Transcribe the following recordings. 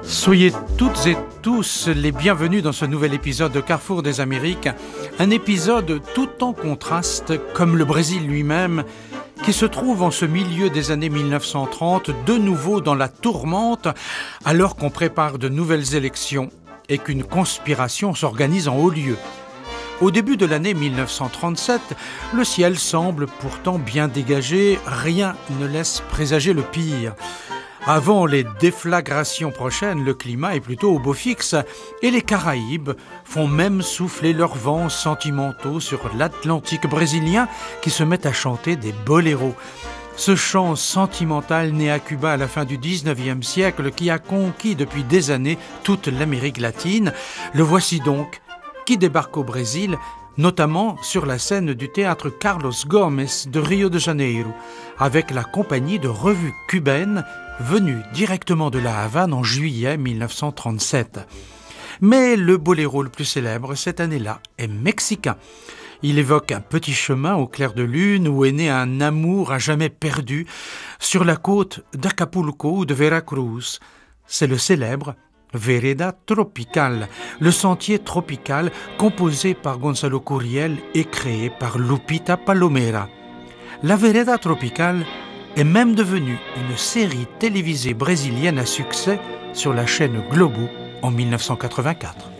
Soyez toutes et tous les bienvenus dans ce nouvel épisode de Carrefour des Amériques, un épisode tout en contraste, comme le Brésil lui-même, qui se trouve en ce milieu des années 1930, de nouveau dans la tourmente, alors qu'on prépare de nouvelles élections et qu'une conspiration s'organise en haut lieu. Au début de l'année 1937, le ciel semble pourtant bien dégagé, rien ne laisse présager le pire. Avant les déflagrations prochaines, le climat est plutôt au beau fixe et les Caraïbes font même souffler leurs vents sentimentaux sur l'Atlantique brésilien qui se met à chanter des boléros. Ce chant sentimental né à Cuba à la fin du 19e siècle qui a conquis depuis des années toute l'Amérique latine, le voici donc qui débarque au Brésil, notamment sur la scène du théâtre Carlos Gomes de Rio de Janeiro, avec la compagnie de revues cubaines venue directement de la Havane en juillet 1937. Mais le boléro le plus célèbre cette année-là est mexicain. Il évoque un petit chemin au clair de lune où est né un amour à jamais perdu sur la côte d'Acapulco ou de Veracruz. C'est le célèbre Vereda Tropical, le sentier tropical composé par Gonzalo Curiel et créé par Lupita Palomera. La Vereda Tropical est même devenue une série télévisée brésilienne à succès sur la chaîne Globo en 1984.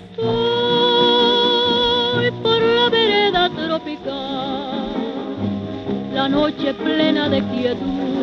Por la vereda tropical, la noche plena de quietud.